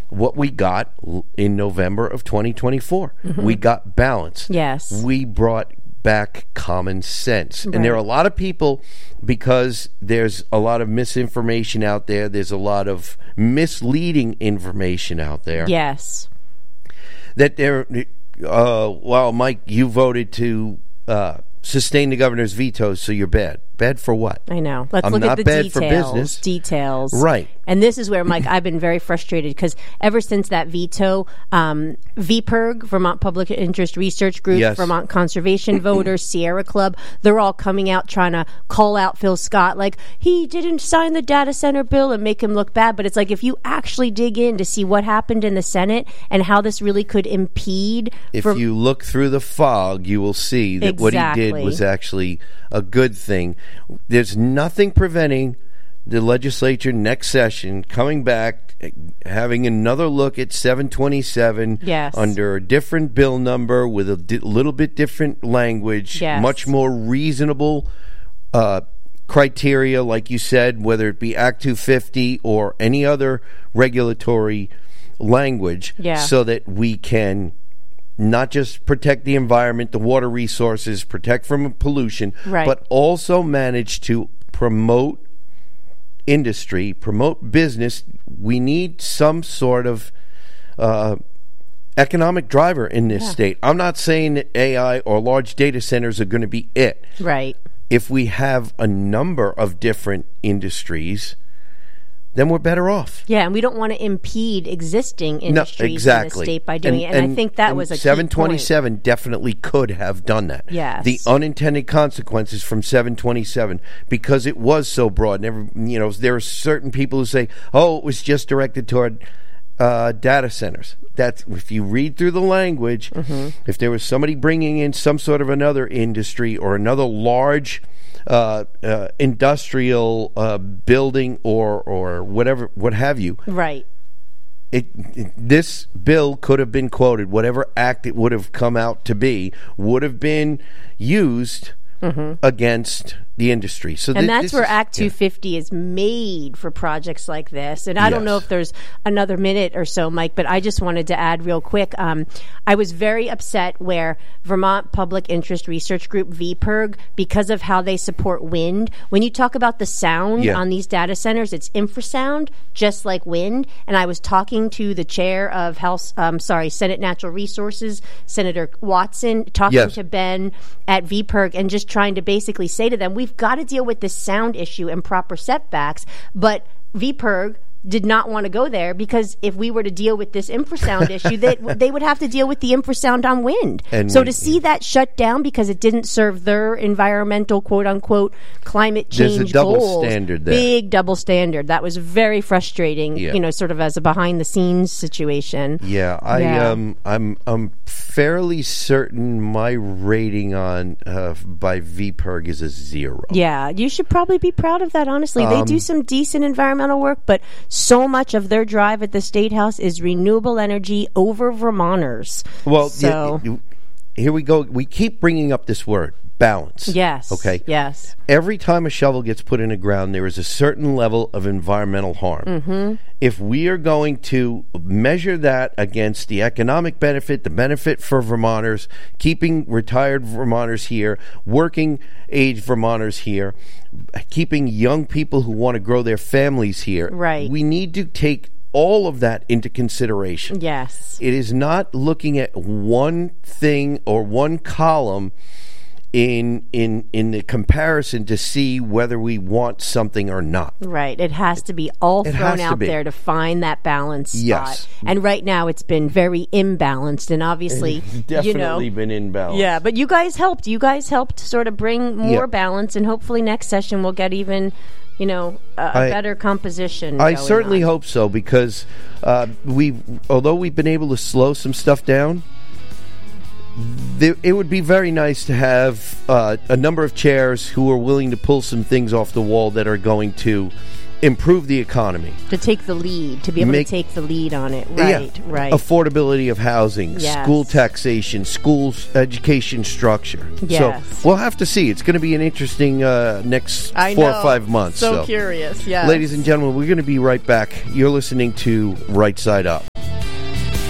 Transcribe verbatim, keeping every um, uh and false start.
what we got in November of twenty twenty-four. Mm-hmm. We got balance. Yes. We brought back common sense. Right. And there are a lot of people, because there's a lot of misinformation out there, there's a lot of misleading information out there. Yes. That there, uh, well, Mike, you voted to uh, sustain the governor's veto, so you're bad. Bad for what? I know. Let's I'm look not at the bad details. For business. Details. Right. And this is where, Mike, I've been very frustrated because ever since that veto, um, V P R G, Vermont Public Interest Research Group, yes. Vermont Conservation Voters, Sierra Club, they're all coming out trying to call out Phil Scott like he didn't sign the data center bill and make him look bad. But it's like if you actually dig in to see what happened in the Senate and how this really could impede. If for, you look through the fog, you will see that exactly. what he did was actually a good thing. There's nothing preventing the legislature next session coming back, having another look at seven twenty-seven yes. under a different bill number with a di- little bit different language, yes. much more reasonable uh, criteria, like you said, whether it be Act two fifty or any other regulatory language, yeah. so that we can not just protect the environment, the water resources, protect from pollution, right. but also manage to promote industry, promote business. We need some sort of uh, economic driver in this yeah. state. I'm not saying that A I or large data centers are going to be it. Right. If we have a number of different industries, then we're better off. Yeah, and we don't want to impede existing industries no, exactly. in the state by doing and, it. And, and I think that was a seven twenty-seven key point. Definitely could have done that. Yes. The unintended consequences from seven twenty-seven, because it was so broad. And every, you know, there are certain people who say, "Oh, it was just directed toward uh, data centers." That's if you read through the language. Mm-hmm. If there was somebody bringing in some sort of another industry or another large Uh, uh, industrial uh, building or or whatever, what have you. Right. It, it this bill could have been quoted. Whatever act it would have come out to be would have been used mm-hmm. against the industry. So and th- that's where is, Act two fifty yeah. is made for projects like this. And I yes. don't know if there's another minute or so, Mike, but I just wanted to add real quick. Um, I was very upset where Vermont Public Interest Research Group, V P R G, because of how they support wind, when you talk about the sound yeah. on these data centers, it's infrasound, just like wind. And I was talking to the chair of House, um, sorry, Senate Natural Resources, Senator Watson, talking yes. to Ben at V P R G, and just trying to basically say to them, we've got to deal with this sound issue and proper setbacks, but V P R G did not want to go there because if we were to deal with this infrasound issue, they, they would have to deal with the infrasound on wind. And so we, to see yeah. that shut down because it didn't serve their environmental, quote-unquote, climate change There's a double goals, standard there. Big double standard. That was very frustrating, yeah. you know, sort of as a behind-the-scenes situation. Yeah, I, yeah. Um, I'm I'm fairly certain my rating on uh, by V P R G is a zero. Yeah, you should probably be proud of that, honestly. Um, they do some decent environmental work, but so much of their drive at the State House is renewable energy over Vermonters. Well, so yeah, here we go. We keep bringing up this word, balance. Yes. Okay. Yes. Every time a shovel gets put in the ground, there is a certain level of environmental harm. Mm-hmm. If we are going to measure that against the economic benefit, the benefit for Vermonters, keeping retired Vermonters here, working age Vermonters here, keeping young people who want to grow their families here, right. we need to take all of that into consideration. Yes. It is not looking at one thing or one column in in in the comparison to see whether we want something or not. Right. It has to be all it thrown out be. there to find that balance spot. Yes. And right now it's been very imbalanced, and obviously definitely you know, been imbalanced. Yeah, but you guys helped. You guys helped sort of bring more yeah. balance, and hopefully next session we'll get even you know, a, a I, better composition. I going certainly on. hope so, because uh, we, although we've been able to slow some stuff down, th- it would be very nice to have uh, a number of chairs who are willing to pull some things off the wall that are going to improve the economy. To take the lead, to be able Make, to take the lead on it. Right, yeah, right. Affordability of housing, yes. school taxation, school education structure. Yes. So we'll have to see. It's going to be an interesting uh, next I four know. or five months. So, so curious, yeah. Ladies and gentlemen, we're going to be right back. You're listening to Right Side Up.